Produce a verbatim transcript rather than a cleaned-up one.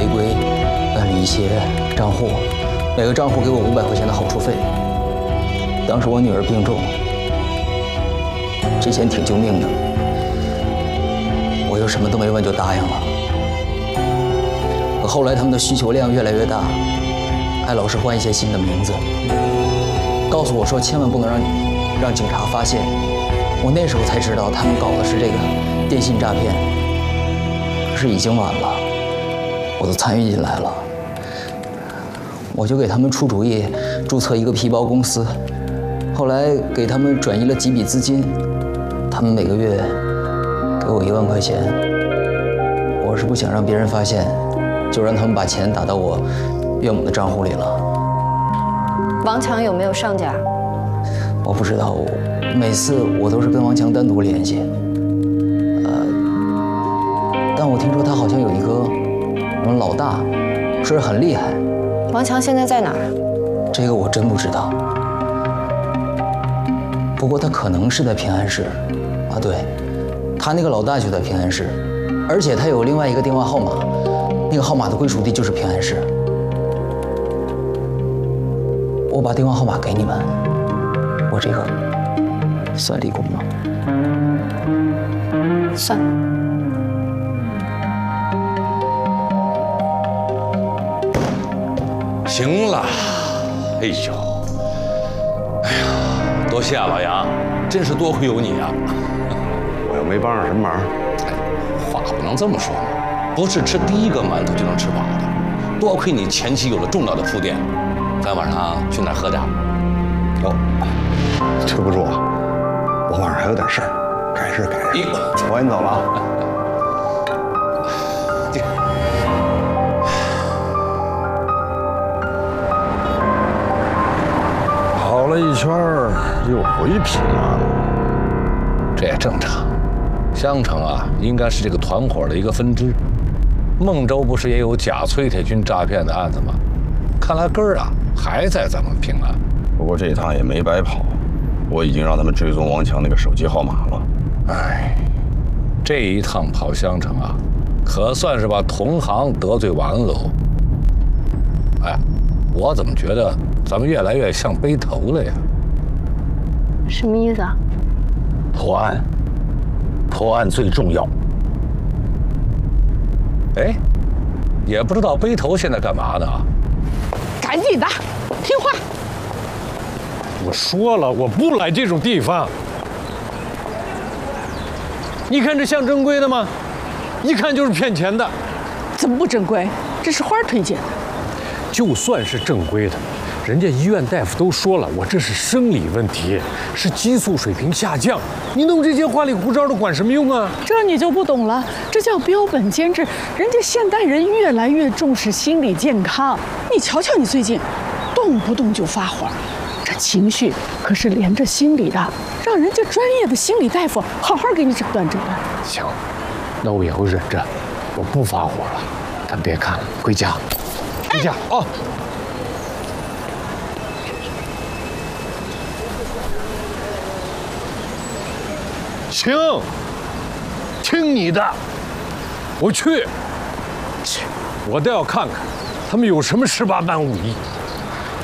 违规办理一些账户，每个账户给我五百块钱的好处费。当时我女儿病重，这钱挺救命的，我又什么都没问就答应了。可后来他们的需求量越来越大，还老是换一些新的名字，告诉我说千万不能让让警察发现。我那时候才知道他们搞的是这个电信诈骗，可是已经晚了，我都参与进来了。我就给他们出主意，注册一个皮包公司，后来给他们转移了几笔资金，他们每个月给我一万块钱。我是不想让别人发现，就让他们把钱打到我岳母的账户里了。 王强有没有上家？ 我不知道，每次我都是跟王强单独联系。呃，但我听说他好像有一个什么老大，说是很厉害。 王强现在在哪儿？ 这个我真不知道。不过他可能是在平安市。啊，对，他那个老大就在平安市，而且他有另外一个电话号码，那个号码的归属地就是平安市。我把电话号码给你们，我这个算立功吗？ 算。 行了，哎呦，哎呀，多谢啊，老杨，真是多亏有你啊！ 我又没帮上什么忙。 哎，话不能这么说嘛，不是吃第一个馒头就能吃饱的，多亏你前期有了重要的铺垫。咱晚上去哪儿喝点？ 哦，对不住啊，我晚上还有点事儿，改是改日。我先走了啊。 跑了一圈又回平安了， 这也正常。襄城啊，应该是这个团伙的一个分支。孟州不是也有假崔铁军诈骗的案子吗？看来根儿啊还在咱们平安。 不过这一趟也没白跑，我已经让他们追踪王强那个手机号码了。 哎，这一趟跑襄城啊，可算是把同行得罪完喽。哎，我怎么觉得咱们越来越像背头了呀？ 什么意思啊？ 破案，破案最重要。 哎，也不知道背头现在干嘛呢？ 赶紧的，听话。 我说了，我不来这种地方。你看这像正规的吗？一看就是骗钱的。 怎么不正规？这是花儿推荐的。 就算是正规的，人家医院大夫都说了，我这是生理问题，是激素水平下降。你弄这些花里胡哨的管什么用啊？ 这你就不懂了，这叫标本兼治。人家现代人越来越重视心理健康。你瞧瞧你最近，动不动就发火，这情绪可是连着心理的，让人家专业的心理大夫好好给你诊断诊断。 行，那我以后忍着，我不发火了。咱别看了，回家，回家啊！行，听你的，我去，去，我倒要看看他们有什么十八般武艺。